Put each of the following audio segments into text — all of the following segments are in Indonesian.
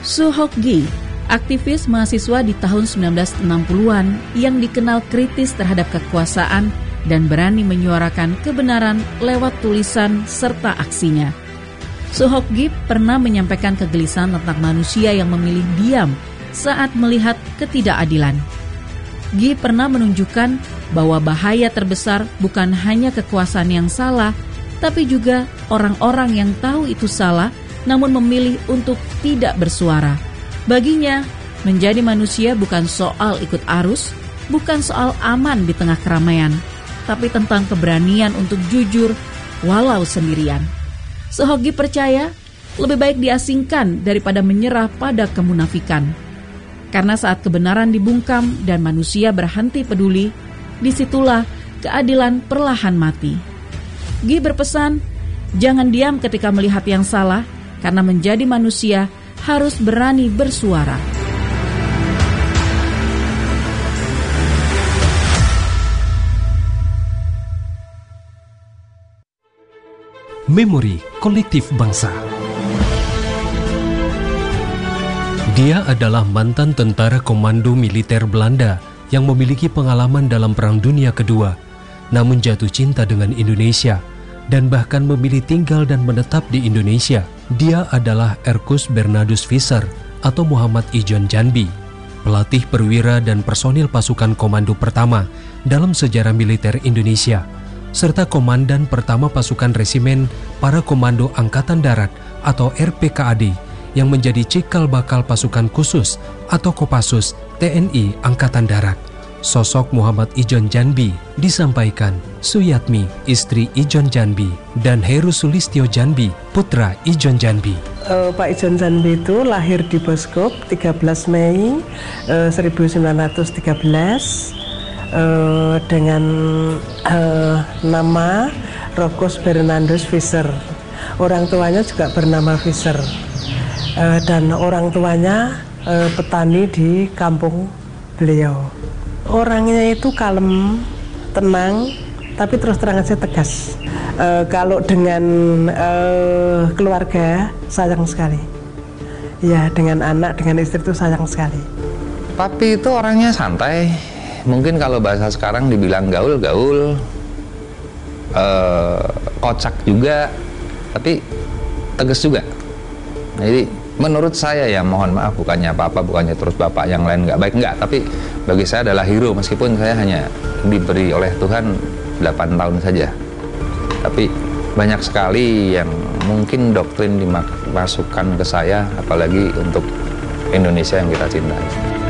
Soo Hok-gi, aktivis mahasiswa di tahun 1960-an yang dikenal kritis terhadap kekuasaan dan berani menyuarakan kebenaran lewat tulisan serta aksinya. Soo Hok-gi pernah menyampaikan kegelisahan tentang manusia yang memilih diam saat melihat ketidakadilan. Gi pernah menunjukkan bahwa bahaya terbesar bukan hanya kekuasaan yang salah, tapi juga orang-orang yang tahu itu salah namun memilih untuk tidak bersuara. Baginya, menjadi manusia bukan soal ikut arus, bukan soal aman di tengah keramaian, tapi tentang keberanian untuk jujur walau sendirian. Soo Hok-gi percaya lebih baik diasingkan daripada menyerah pada kemunafikan. Karena saat kebenaran dibungkam dan manusia berhenti peduli, disitulah keadilan perlahan mati. Gi berpesan, jangan diam ketika melihat yang salah, karena menjadi manusia harus berani bersuara. Memori kolektif bangsa. Dia adalah mantan tentara komando militer Belanda yang memiliki pengalaman dalam Perang Dunia Kedua, namun jatuh cinta dengan Indonesia dan bahkan memilih tinggal dan menetap di Indonesia. Dia adalah Erkus Bernardus Visser atau Muhammad Ijon Janbi, pelatih perwira dan personil pasukan komando pertama dalam sejarah militer Indonesia, serta komandan pertama pasukan resimen para komando Angkatan Darat atau RPKAD yang menjadi cikal bakal pasukan khusus atau Kopassus TNI Angkatan Darat. Sosok Muhammad Ijon Janbi disampaikan Suyatmi, istri Ijon Janbi, dan Heru Sulistyo Janbi, putra Ijon Janbi. Pak Ijon Janbi itu lahir di Boskop 13 Mei 1913 dengan nama Erkus Bernardus Visser. Orang tuanya juga bernama Visser. Dan orang tuanya petani di kampung beliau. Orangnya itu kalem, tenang, tapi terus terang aja tegas. Kalau dengan keluarga sayang sekali. Ya, dengan anak, dengan istri itu sayang sekali. Papi itu orangnya santai. Mungkin kalau bahasa sekarang dibilang gaul-gaul, kocak juga, tapi tegas juga. Jadi menurut saya ya, mohon maaf, bukannya apa-apa, bukannya terus bapak yang lain nggak baik, nggak, tapi bagi saya adalah hero, meskipun saya hanya diberi oleh Tuhan 8 tahun saja. Tapi banyak sekali yang mungkin doktrin dimasukkan ke saya, apalagi untuk Indonesia yang kita cintai.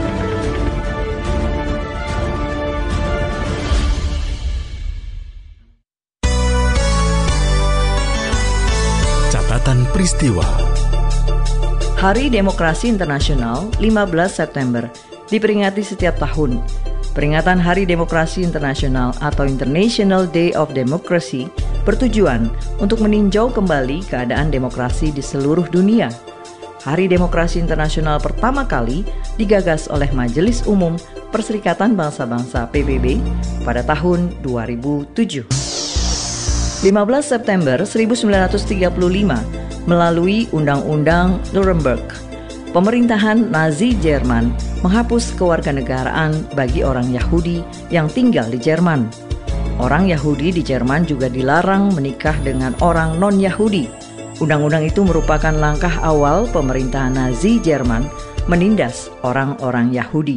Catatan peristiwa. Hari Demokrasi Internasional 15 September diperingati setiap tahun. Peringatan Hari Demokrasi Internasional atau International Day of Democracy bertujuan untuk meninjau kembali keadaan demokrasi di seluruh dunia. Hari Demokrasi Internasional pertama kali digagas oleh Majelis Umum Perserikatan Bangsa-Bangsa PBB pada tahun 2007. 15 September 1935 melalui Undang-Undang Nuremberg, pemerintahan Nazi Jerman menghapus kewarganegaraan bagi orang Yahudi yang tinggal di Jerman. Orang Yahudi di Jerman juga dilarang menikah dengan orang non-Yahudi. Undang-undang itu merupakan langkah awal pemerintahan Nazi Jerman menindas orang-orang Yahudi.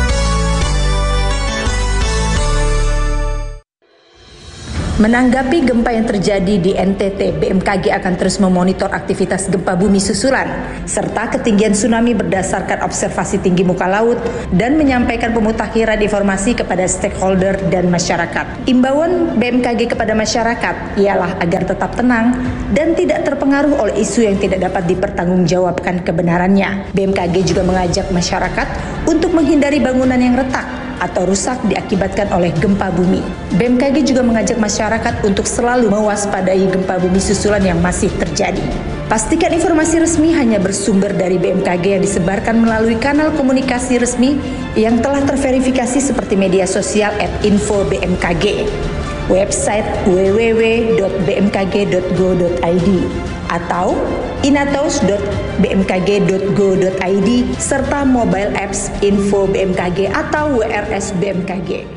Menanggapi gempa yang terjadi di NTT, BMKG akan terus memonitor aktivitas gempa bumi susulan serta ketinggian tsunami berdasarkan observasi tinggi muka laut dan menyampaikan pemutakhiran informasi kepada stakeholder dan masyarakat. Imbauan BMKG kepada masyarakat ialah agar tetap tenang dan tidak terpengaruh oleh isu yang tidak dapat dipertanggungjawabkan kebenarannya. BMKG juga mengajak masyarakat untuk menghindari bangunan yang retak atau rusak diakibatkan oleh gempa bumi. BMKG juga mengajak masyarakat untuk selalu mewaspadai gempa bumi susulan yang masih terjadi. Pastikan informasi resmi hanya bersumber dari BMKG yang disebarkan melalui kanal komunikasi resmi yang telah terverifikasi seperti media sosial @info-bmkg, website www.bmkg.go.id, atau inatos.go.id www.bmkg.go.id serta mobile apps Info BMKG atau WRS BMKG.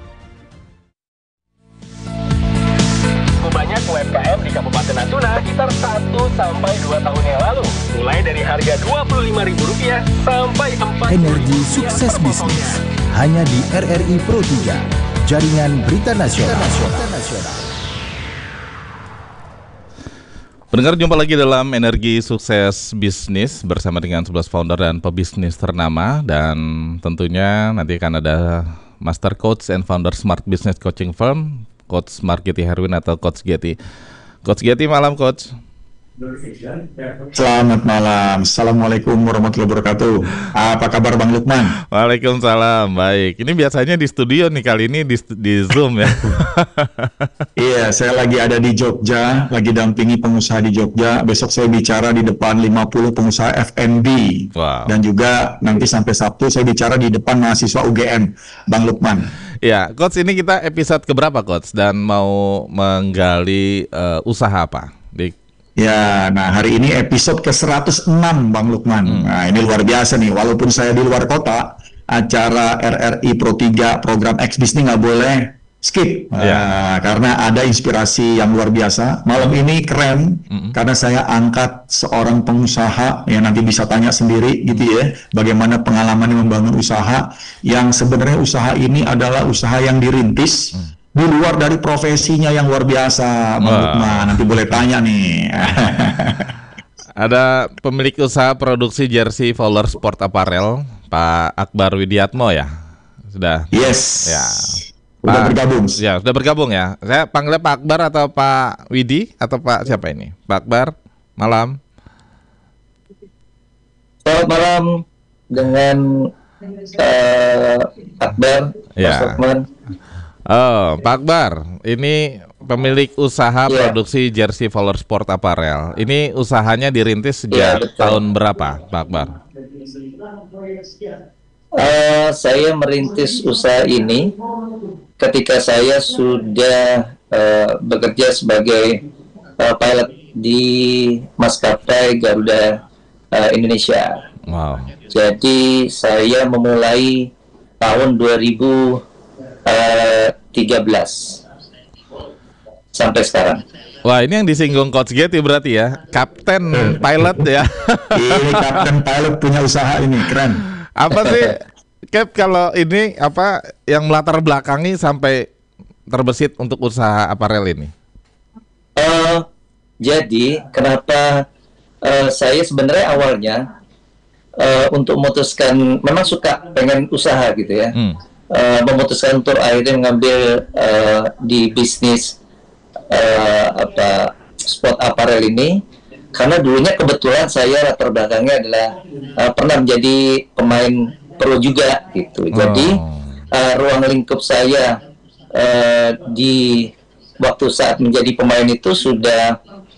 Banyak UMKM di Kabupaten Natuna sekitar 1-2 tahun yang lalu. Mulai dari harga Rp25.000 sampai 4. Energi Sukses Bisnis hanya di RRI Pro 3, Jaringan Berita Nasional. Pendengar, jumpa lagi dalam Energi Sukses Bisnis bersama dengan 11 founder dan pebisnis ternama, dan tentunya nanti akan ada Master Coach and Founder Smart Business Coaching Firm, Coach Margeti Herwin atau Coach Geti. Coach Geti, malam Coach. Selamat malam. Assalamualaikum warahmatullahi wabarakatuh. Apa kabar Bang Lukman? Waalaikumsalam, baik. Ini biasanya di studio nih, kali ini di Zoom ya. Iya, saya lagi ada di Jogja, lagi dampingi pengusaha di Jogja. Besok saya bicara di depan 50 pengusaha F&B. Wow. Dan juga nanti sampai Sabtu saya bicara di depan mahasiswa UGM, Bang Lukman. Ya, Coach, ini kita episode keberapa Coach, dan mau menggali usaha apa? Ya, nah hari ini episode ke-106 Bang Lukman. Nah ini luar biasa nih, walaupun saya di luar kota, acara RRI Pro 3 program X Bisnis nggak boleh skip. Karena ada inspirasi yang luar biasa. Malam ini keren, karena saya angkat seorang pengusaha yang nanti bisa tanya sendiri gitu ya, bagaimana pengalaman membangun usaha, yang sebenarnya usaha ini adalah usaha yang dirintis di luar dari profesinya yang luar biasa, Bang Lukman. Nanti boleh tanya nih. Ada pemilik usaha produksi jersey Fowler Sport Apparel, Pak Akbar Widiatmo ya? Sudah? Yes. Ya. Sudah bergabung. Ya, sudah bergabung ya. Saya panggilnya Pak Akbar atau Pak Widi atau Pak siapa ini? Pak Akbar, malam. Selamat malam dengan Akbar, Mas Lukman. Oh, Pak Akbar, ini pemilik usaha produksi jersey Fowler Sport Apparel. Ini usahanya dirintis sejak tahun berapa, Pak Akbar? Saya merintis usaha ini ketika saya sudah bekerja sebagai pilot di maskapai Garuda Indonesia. Wow. Jadi saya memulai tahun 2013 sampai sekarang. Wah, ini yang disinggung Coach Geti berarti ya, kapten pilot ya. Ini kapten pilot punya usaha ini, keren. Apa sih, Cap, kalau ini apa yang melatar belakangi sampai terbesit untuk usaha aparel ini? Jadi kenapa saya sebenarnya awalnya untuk memutuskan, memang suka pengen usaha gitu ya. Memutuskan untuk akhirnya mengambil di bisnis sport apparel ini karena dulunya kebetulan saya latar belakangnya adalah pernah menjadi pemain pro juga gitu. Jadi ruang lingkup saya di waktu saat menjadi pemain itu sudah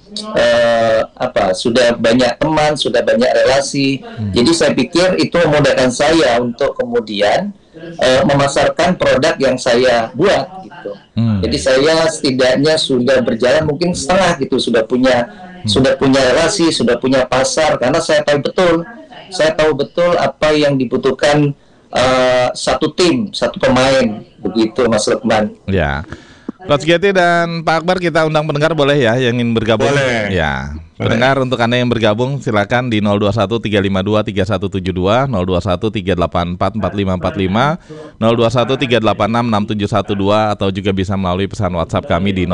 sudah banyak teman, sudah banyak relasi. Jadi saya pikir itu memudahkan saya untuk kemudian memasarkan produk yang saya buat gitu. Jadi saya setidaknya sudah berjalan mungkin setengah gitu, sudah punya relasi, sudah punya pasar, karena saya tahu betul apa yang dibutuhkan satu tim, satu pemain, begitu Mas Lukman. Ya. Coach Geti dan Pak Akbar, kita undang pendengar boleh ya yang ingin bergabung? Boleh. Ya. Pendengar, untuk Anda yang bergabung silakan di 021-352-3172, 021-384-4545, 021-386-6712, atau juga bisa melalui pesan WhatsApp kami di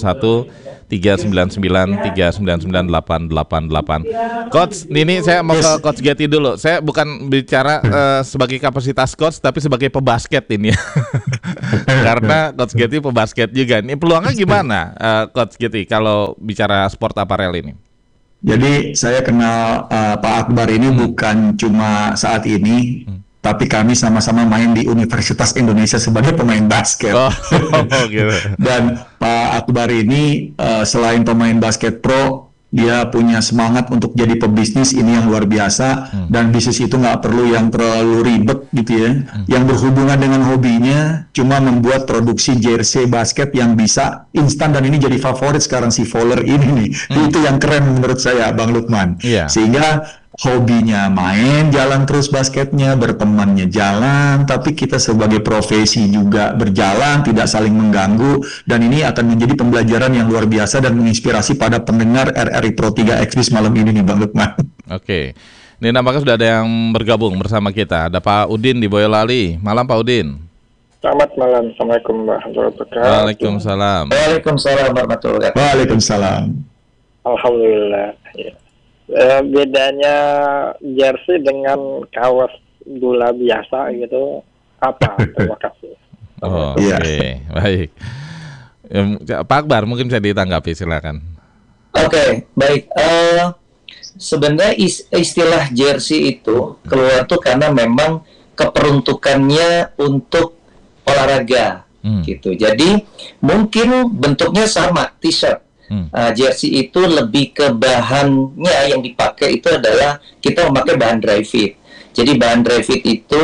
081-399-399-888. Coach, ini saya mau ke Coach Geti dulu. Saya bukan bicara sebagai kapasitas coach, tapi sebagai pebasket ini. Karena Coach Geti pebasket juga. Ini peluangnya gimana, Coach Geti, kalau bicara sport apparel ini? Jadi saya kenal Pak Akbar ini bukan cuma saat ini, tapi kami sama-sama main di Universitas Indonesia sebagai pemain basket. Gitu. Dan Pak Akbar ini selain pemain basket pro, dia punya semangat untuk jadi pebisnis, ini yang luar biasa. Dan bisnis itu nggak perlu yang terlalu ribet gitu ya, yang berhubungan dengan hobinya, cuma membuat produksi jersey basket yang bisa instan, dan ini jadi favorit sekarang si Fowler ini nih. Itu yang keren menurut saya, Bang Lukman. Sehingga hobinya main, jalan terus basketnya, bertemannya jalan, tapi kita sebagai profesi juga berjalan, tidak saling mengganggu, dan ini akan menjadi pembelajaran yang luar biasa dan menginspirasi pada pendengar RRI Pro 3 Xbis malam ini nih, Bang Lukman. Oke, ini nampaknya sudah ada yang bergabung bersama kita. Ada Pak Udin di Boyolali. Malam Pak Udin. Selamat malam. Assalamualaikum warahmatullahi wabarakatuh. Waalaikumsalam. Waalaikumsalam warahmatullahi wabarakatuh. Waalaikumsalam. Alhamdulillah. Ya. Bedanya jersey dengan kaos bola biasa gitu apa? Terima kasih. Oke. Baik. Pak Akbar mungkin bisa ditanggapi, silakan. Oke, baik. Sebenarnya istilah jersey itu keluar tuh karena memang keperuntukannya untuk olahraga gitu. Jadi mungkin bentuknya sama, t-shirt. Jersey itu lebih ke bahannya yang dipakai itu adalah kita memakai bahan dry fit. Jadi bahan dry fit itu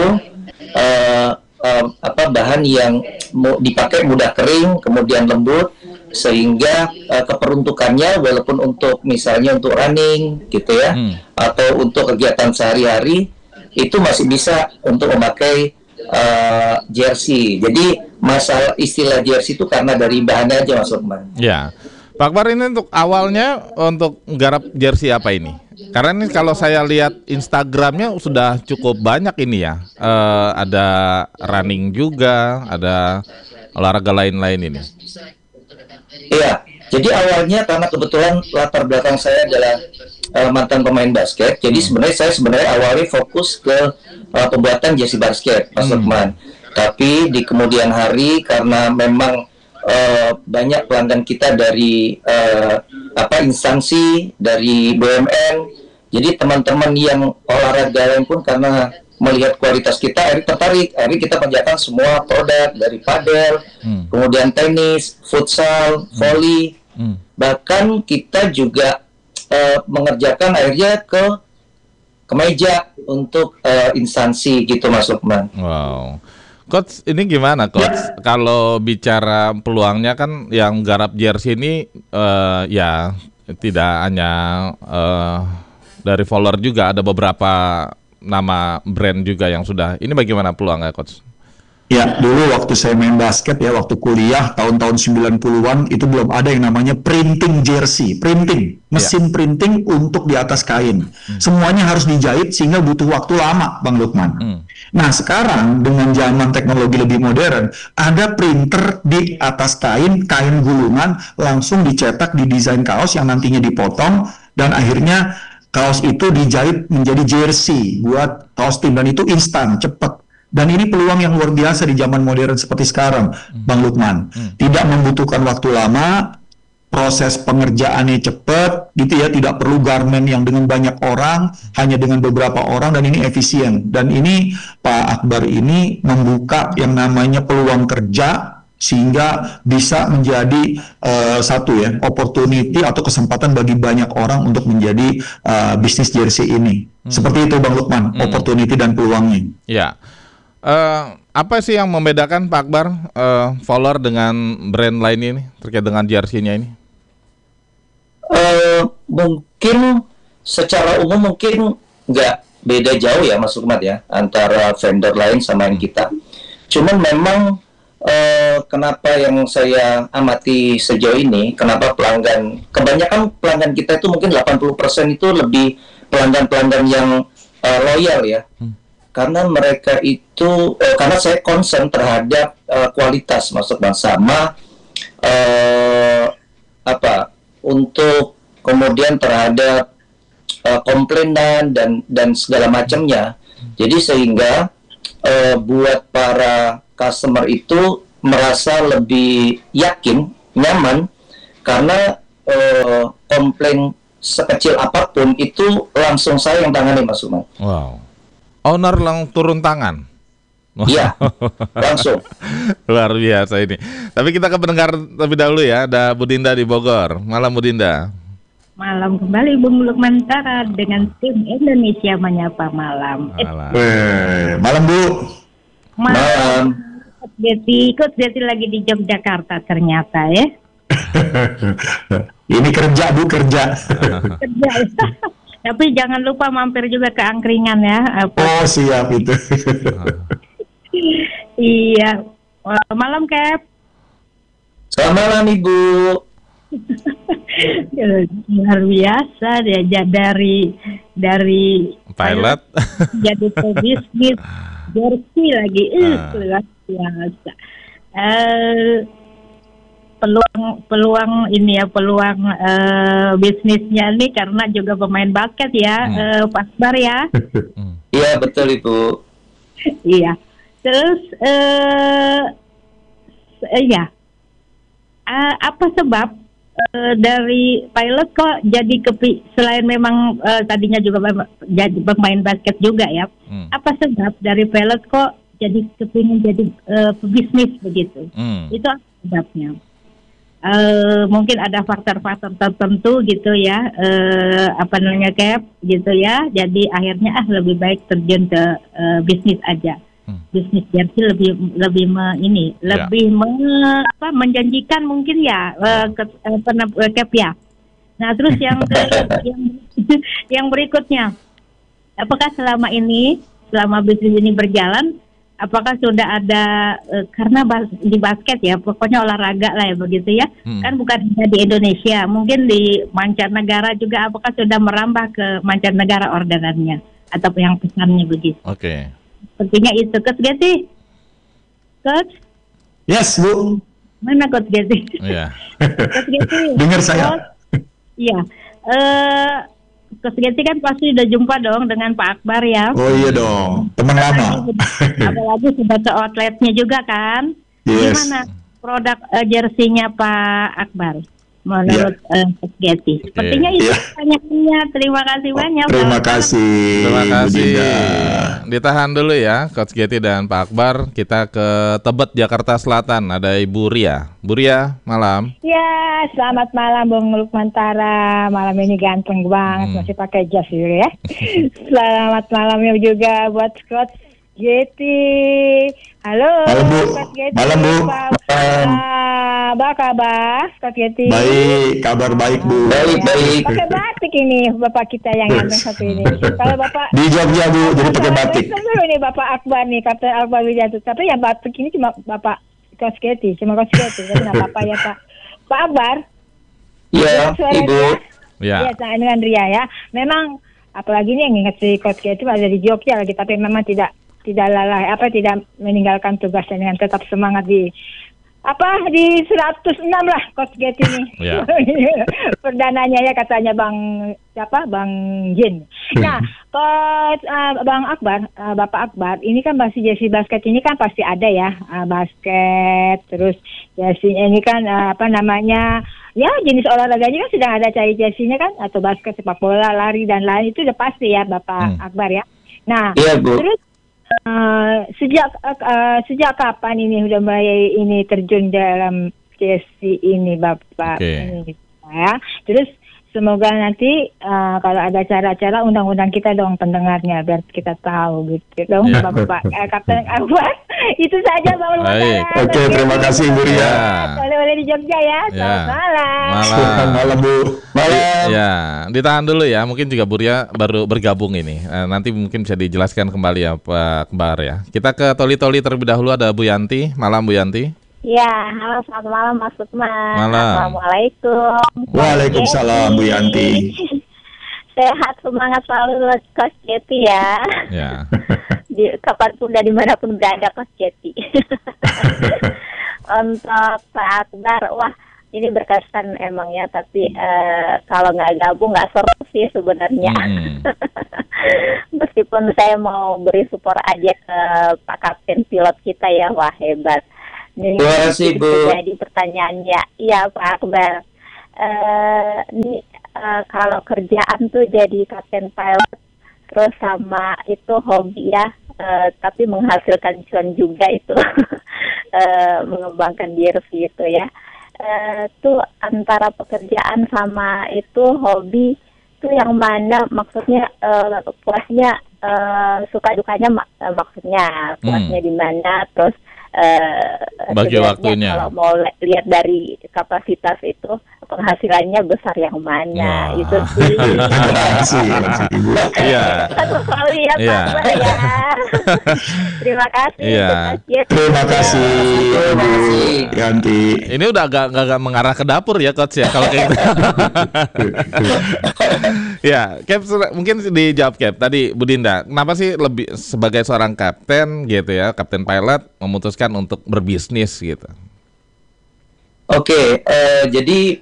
bahan yang dipakai mudah kering, kemudian lembut, sehingga keperuntukannya walaupun untuk misalnya untuk running gitu ya, atau untuk kegiatan sehari-hari itu masih bisa untuk memakai jersey. Jadi masalah istilah jersey itu karena dari bahannya aja, Mas Lukman. Ya. Pak Akbar, ini untuk awalnya untuk garap jersey apa ini? Karena ini kalau saya lihat Instagramnya sudah cukup banyak ini ya. Ada running juga, ada olahraga lain-lain ini. Iya, jadi awalnya karena kebetulan latar belakang saya adalah mantan pemain basket. Jadi saya sebenarnya awalnya fokus ke pembuatan jersey basket, Mas Lukman. Tapi di kemudian hari karena memang banyak pelanggan kita dari instansi, dari BUMN, jadi teman-teman yang olahraga lain pun karena melihat kualitas kita, akhirnya tertarik. Akhirnya kita kerjakan semua produk dari padel, kemudian tenis, futsal, volley, bahkan kita juga mengerjakan akhirnya ke kemeja untuk instansi gitu, Mas Lukman. Wow. Coach, ini gimana Coach? Kalau bicara peluangnya kan yang garap jersey ini ya tidak hanya dari Fowler juga, ada beberapa nama brand juga yang sudah. Ini bagaimana peluangnya Coach? Ya, dulu waktu saya main basket ya, waktu kuliah tahun-tahun 90-an itu belum ada yang namanya printing jersey, mesin printing untuk di atas kain. Semuanya harus dijahit sehingga butuh waktu lama, Bang Lukman. Nah, sekarang dengan zaman teknologi lebih modern, ada printer di atas kain gulungan, langsung dicetak di desain kaos yang nantinya dipotong, dan akhirnya kaos itu dijahit menjadi jersey buat kaos tim, dan itu instan, cepat. Dan ini peluang yang luar biasa di zaman modern seperti sekarang, Bang Lukman. Tidak membutuhkan waktu lama, proses pengerjaannya cepat, gitu ya. Tidak perlu garment yang dengan banyak orang, hanya dengan beberapa orang, dan ini efisien. Dan ini Pak Akbar ini membuka yang namanya peluang kerja, sehingga bisa menjadi opportunity atau kesempatan bagi banyak orang untuk menjadi bisnis jersey ini. Seperti itu, Bang Lukman, opportunity dan peluangnya. Ya. Apa sih yang membedakan Pak Akbar Fowler dengan brand lain ini terkait dengan jersey-nya ini? Mungkin secara umum mungkin nggak beda jauh ya, Mas Lukman ya, antara vendor lain sama yang kita. Cuman memang kenapa yang saya amati sejauh ini, kenapa kebanyakan pelanggan kita itu mungkin 80% itu lebih pelanggan-pelanggan yang loyal ya. Karena mereka itu, karena saya concern terhadap kualitas, maksudnya sama untuk kemudian terhadap komplainan dan segala macamnya. Jadi sehingga buat para customer itu merasa lebih yakin, nyaman, karena komplain sekecil apapun itu langsung saya yang tangani, Mas Umar. Wow. Owner turun tangan. Iya, langsung. Luar biasa ini. Tapi kita ke pendengar terlebih dahulu ya. Ada Bu Dinda di Bogor. Malam Bu Dinda. malam kembali Bung Lukmantara dengan tim Indonesia Menyapa Malam. Malam Bu. Malam. Coach Jeti lagi di Yogyakarta ternyata ya. Ini kerja Bu, kerja. Kerja. Tapi jangan lupa mampir juga ke angkringan ya. Oh siap itu. Iya. Malam Cap. Selamat malam Ibu. Luar biasa dia dari pilot jadi pebisnis jersey lagi luar biasa. Peluang ini ya, peluang bisnisnya ini karena juga pemain basket ya, Pak Akbar ya. Iya betul Ibu. Iya. Terus apa sebab dari pilot kok jadi selain memang tadinya juga jadi pemain basket juga ya, apa sebab dari pilot kok jadi kepingin jadi pebisnis begitu? Itu apa sebabnya? Mungkin ada faktor-faktor tertentu gitu ya, Cap gitu ya. Jadi akhirnya lebih baik terjun ke bisnis aja. Bisnis jersey lebih menjanjikan mungkin ya, Cap ya. Nah terus yang berikutnya, apakah selama bisnis ini berjalan, apakah sudah ada karena di basket ya, pokoknya olahraga lah ya begitu ya, kan bukan hanya di Indonesia, mungkin di mancanegara juga, apakah sudah merambah ke mancanegara orderannya atau yang pesannya begitu? Oke. Sepertinya itu, Coach Geti. Coach? Yes, Bu. Mana Coach Geti? Iya. Coach Geti. Dengar saya. Iya. Coach Geti kan pasti udah jumpa dong dengan Pak Akbar ya. Oh iya dong, teman lama. Apalagi sudah ke outletnya juga kan. Yes. Gimana produk jersey-nya Pak Akbar menurut Coach Geti? Sepertinya itu pertanyaannya. Terima kasih banyak. Terima kasih. Terima kasih. Ditahan dulu ya Coach Geti dan Pak Akbar. Kita ke Tebet, Jakarta Selatan. Ada Ibu Ria. Bu Ria, malam. Ya, selamat malam Bung Lukmantara. Malam ini ganteng banget, masih pakai jas juga ya. Selamat malamnya juga buat Coach Geti. Halo, Coach Geti. Malam Bu. Apa kabar, Coach Geti? Baik, kabar baik Bu. Baik. Pakai batik ini Bapak kita yang ganteng satu ini. Kalau Bapak di Jogja Bu, jadi pakai batik. Dulu nih Bapak Akbar nih, Kapten Akbar Wijanto. Tapi yang batik ini cuma Bapak Coach Geti, cuma Coach Geti. Tapi nggak apa-apa ya Pak. Pak Akbar. Iya, Ibu. Iya, dengan Ria ya. Memang apalagi nih yang ingat si Coach Geti ada di Jogja lagi, tapi memang tidak lalai, tidak meninggalkan tugasnya dengan tetap semangat di 106 lah Coach Geti nih. Yeah. Perdananya ya katanya Bang Jin. Nah, Coach Bang Akbar, Bapak Akbar, ini kan pasti jersey basket ini kan pasti ada ya, basket, terus jersey ini kan ya jenis olahraganya kan sedang ada cari jersey-nya kan, atau basket, sepak bola, lari dan lain, itu udah pasti ya Bapak Akbar ya. Nah, terus sejak kapan ini udah mulai ini terjun dalam jersey ini Bapak? Ini, ya. Terus semoga nanti kalau ada cara-cara undang-undang kita dong pendengarnya biar kita tahu gitu dong Bapak Kapten Akbar. Itu saja Bang Lukmantara. Oke, terima kasih Bu Ria. Oleh-oleh di Jogja ya. Selamat malam. Malam Bu. Malam. Ya, ditahan dulu ya. Mungkin juga Bu Ria baru bergabung ini. Nanti mungkin bisa dijelaskan kembali ya Pak Akbar ya. Kita ke Toli-Toli terlebih dahulu, ada Bu Yanti. Malam Bu Yanti. Ya, halo, selamat malam Mas Lukman. Malam. Assalamualaikum. Waalaikumsalam Bu Yanti. Sehat, semangat selalu Coach Geti ya. Ya. Kapanpun dan dimanapun berada Coach Geti. Untuk Pak Akbar, wah ini berkesan emang ya, tapi kalau nggak gabung nggak seru sih sebenarnya. Meskipun saya mau beri support aja ke Pak Kapten pilot kita ya, wah hebat. Terima kasih Bu. Jadi pertanyaannya, iya Pak Akbar, kalau kerjaan tuh jadi kapten pilot, terus sama itu hobi ya, tapi menghasilkan cuan juga itu, mengembangkan diri itu ya. tuh antara pekerjaan sama itu hobi tuh yang mana maksudnya puasnya suka dukanya maksudnya puasnya di mana, terus bagi waktunya kalau mau lihat dari kapasitas itu penghasilannya besar yang mana. Itu sih. Iya. Satu kali ya Pak ya. Terima kasih. Terima kasih Ganti. Ini udah agak mengarah ke dapur ya Coach ya kalau kayak gitu. Ya, Cap, mungkin dijawab Cap. Tadi Bu Dinda, kenapa sih lebih sebagai seorang kapten gitu ya, kapten pilot memutuskan untuk berbisnis gitu? Oke, jadi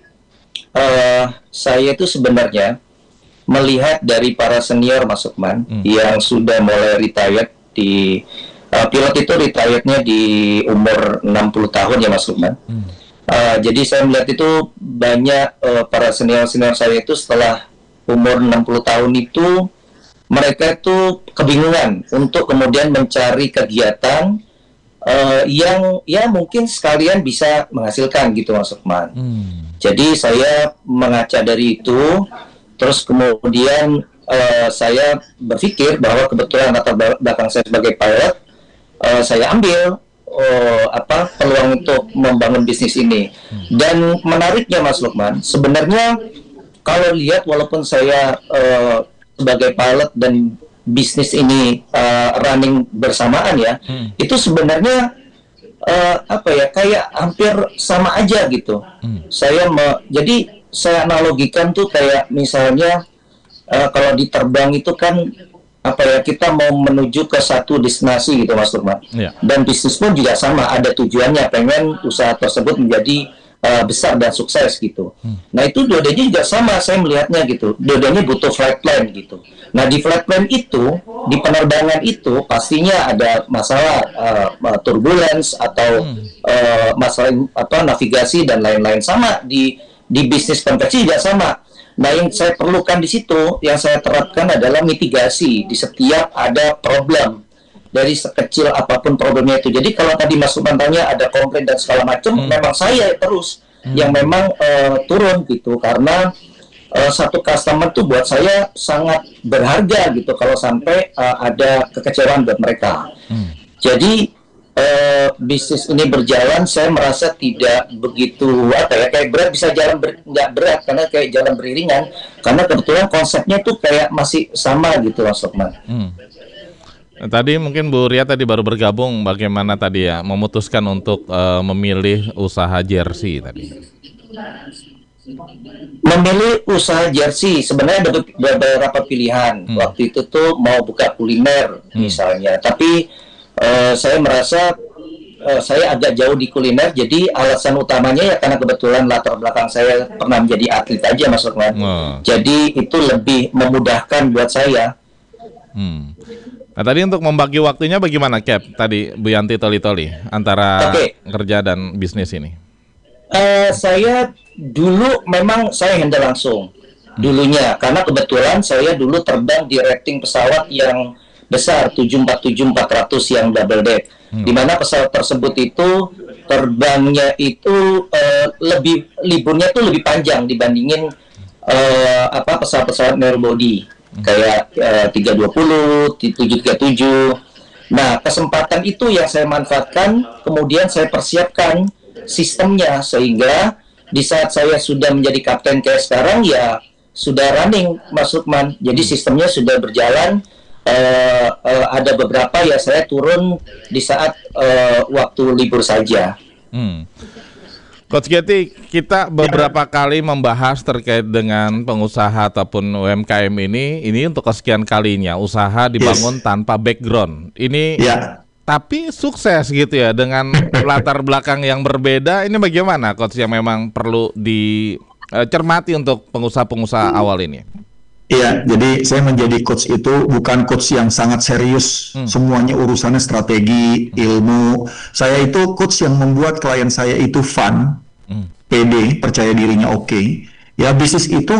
saya itu sebenarnya melihat dari para senior Mas Lukman yang sudah mulai retired di pilot itu retirednya di umur 60 tahun ya Mas Lukman. Jadi saya melihat itu banyak para senior saya itu setelah umur 60 tahun itu mereka itu kebingungan untuk kemudian mencari kegiatan yang ya mungkin sekalian bisa menghasilkan gitu Mas Lukman. Jadi saya mengaca dari itu, terus kemudian saya berpikir bahwa kebetulan latar belakang saya sebagai pilot, saya ambil peluang untuk membangun bisnis ini. Dan menariknya Mas Lukman, sebenarnya kalau lihat walaupun saya sebagai pilot dan bisnis ini running bersamaan ya, itu sebenarnya kayak hampir sama aja gitu. Jadi saya analogikan tuh kayak misalnya kalau di terbang itu kan kita mau menuju ke satu destinasi gitu Mas Lukman. Dan bisnis pun juga sama, ada tujuannya, pengen usaha tersebut menjadi besar dan sukses gitu. Nah itu dua-duanya juga sama, saya melihatnya gitu. Dua-duanya butuh flight plan gitu. Nah di flight plan itu, di penerbangan itu pastinya ada masalah turbulence atau masalah navigasi dan lain-lain. Sama di bisnis konveksi juga sama. Nah yang saya perlukan di situ, yang saya terapkan adalah mitigasi di setiap ada problem. Dari sekecil apapun problemnya itu. Jadi kalau tadi Mas Lukman tanya ada komplain dan segala macam, memang saya terus yang memang turun gitu, karena satu customer tuh buat saya sangat berharga gitu kalau sampai ada kekecewaan buat mereka. Jadi bisnis ini berjalan, saya merasa tidak begitu kayak berat, bisa jalan nggak berat karena kayak jalan beriringan, karena kebetulan konsepnya tuh kayak masih sama gitu Mas Lukman. Tadi mungkin Bu Ria tadi baru bergabung, bagaimana tadi ya memutuskan untuk memilih usaha jersey tadi? Memilih usaha jersey sebenarnya ada beberapa pilihan. Waktu itu tuh mau buka kuliner misalnya, tapi saya merasa saya agak jauh di kuliner, jadi alasan utamanya ya karena kebetulan latar belakang saya pernah menjadi atlet aja Mas Lukman. Jadi itu lebih memudahkan buat saya. Nah tadi untuk membagi waktunya bagaimana Cap? Tadi Bu Yanti toli-toli antara kerja dan bisnis ini. Saya dulu memang saya handle langsung dulunya, karena kebetulan saya dulu terbang di rating pesawat yang besar 747-400 yang double deck, di mana pesawat tersebut itu terbangnya itu liburnya tuh lebih panjang dibandingin pesawat-pesawat narrow body kayak 320, 737. Nah, kesempatan itu yang saya manfaatkan, kemudian saya persiapkan sistemnya sehingga di saat saya sudah menjadi kapten kayak sekarang ya sudah running Mas Lukman. Jadi sistemnya sudah berjalan. Ada beberapa ya saya turun di saat waktu libur saja. Coach Getty, kita beberapa kali membahas terkait dengan pengusaha ataupun UMKM ini untuk kesekian kalinya usaha dibangun tanpa background. Ini tapi sukses gitu ya dengan latar belakang yang berbeda. Ini bagaimana Coach yang memang perlu dicermati untuk pengusaha-pengusaha awal ini? Iya, jadi saya menjadi coach itu bukan coach yang sangat serius, semuanya urusannya strategi, ilmu. Saya itu coach yang membuat klien saya itu fun, pede, percaya dirinya oke. Ya bisnis itu